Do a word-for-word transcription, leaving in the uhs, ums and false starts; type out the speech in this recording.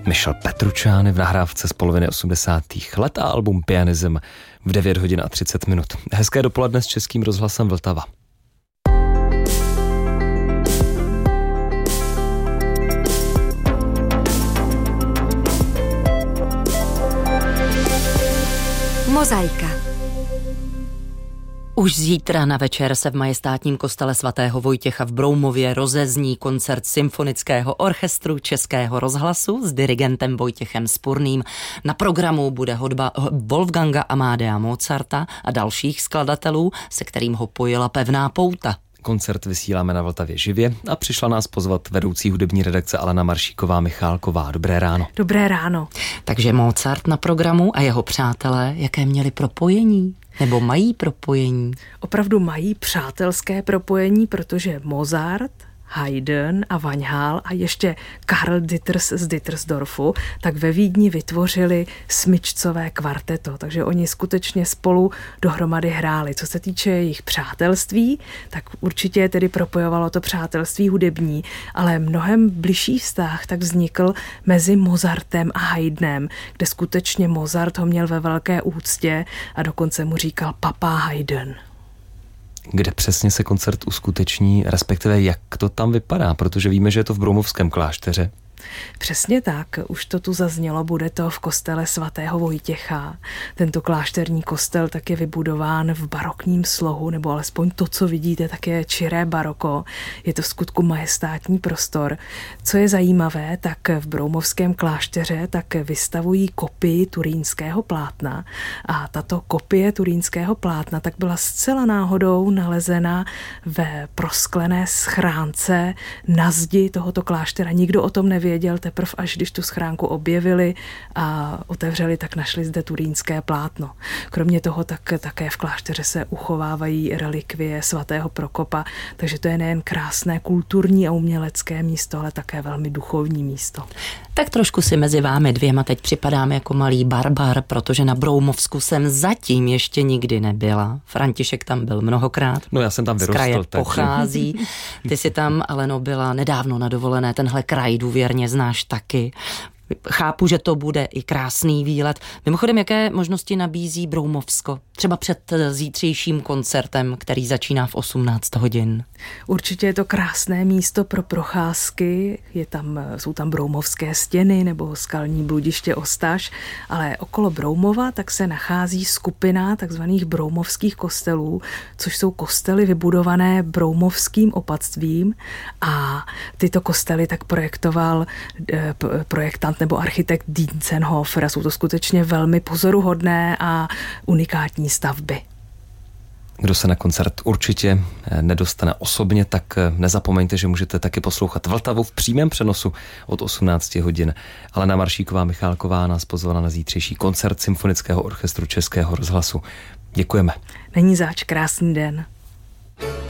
Michel Petrucciani v nahrávce z poloviny osmdesátých let a album Pianism v devět hodin a třicet minut. Hezké dopoledne s Českým rozhlasem Vltava. Mozaika. Už zítra na večer se v majestátním kostele svatého Vojtěcha v Broumově rozezní koncert symfonického orchestru Českého rozhlasu s dirigentem Vojtěchem Spurným. Na programu bude hudba Wolfganga Amadea Mozarta a dalších skladatelů, se kterým ho pojila pevná pouta. Koncert vysíláme na Vltavě živě a přišla nás pozvat vedoucí hudební redakce Alena Maršíková Michálková. Dobré ráno. Dobré ráno. Takže Mozart na programu a jeho přátelé, jaké měli propojení? Nebo mají propojení? Opravdu mají přátelské propojení, protože Mozart, Haydn a Van Hal a ještě Karl Ditters z Dittersdorfu tak ve Vídni vytvořili smyčcové kvarteto, takže oni skutečně spolu dohromady hráli. Co se týče jejich přátelství, tak určitě tedy propojovalo to přátelství hudební, ale mnohem bližší vztah tak vznikl mezi Mozartem a Haydnem, kde skutečně Mozart ho měl ve velké úctě a dokonce mu říkal papá Haydn. Kde přesně se koncert uskuteční, respektive jak to tam vypadá, protože víme, že je to v Broumovském klášteře. Přesně tak, už to tu zaznělo, bude to v kostele svatého Vojtěcha. Tento klášterní kostel tak je vybudován v barokním slohu, nebo alespoň to, co vidíte, tak je čiré baroko. Je to v skutku majestátní prostor. Co je zajímavé, tak v Broumovském klášteře tak vystavují kopii turínského plátna a tato kopie turínského plátna tak byla zcela náhodou nalezena ve prosklené schránce na zdi tohoto kláštera. Nikdo o tom nevěděl. Věděl teprve, až když tu schránku objevili a otevřeli, tak našli zde turínské plátno. Kromě toho tak také v klášteře se uchovávají relikvie svatého Prokopa, takže to je nejen krásné kulturní a umělecké místo, ale také velmi duchovní místo. Tak trošku si mezi vámi dvěma teď připadám jako malý barbar, protože na Broumovsku jsem zatím ještě nikdy nebyla. František tam byl mnohokrát. No já jsem tam vyrostl. Z kraje takže pochází. Ty jsi tam, Aleno, byla nedávno na dovolené, tenhle kraj důvěrně znáš taky. Chápu, že to bude i krásný výlet. Mimochodem, jaké možnosti nabízí Broumovsko? Třeba před zítřejším koncertem, který začíná v osmnáct hodin. Určitě je to krásné místo pro procházky. Je tam, jsou tam broumovské stěny nebo skalní bludiště Ostaš, ale okolo Broumova tak se nachází skupina takzvaných broumovských kostelů, což jsou kostely vybudované broumovským opatstvím a tyto kostely tak projektoval eh, projektant nebo architekt Dientzenhofer a jsou to skutečně velmi pozoruhodné a unikátní stavby. Kdo se na koncert určitě nedostane osobně, tak nezapomeňte, že můžete taky poslouchat Vltavu v přímém přenosu od osmnáct hodin. Alena Maršíková Michálková nás pozvala na zítřejší koncert Symfonického orchestru Českého rozhlasu. Děkujeme. Není zač, krásný den.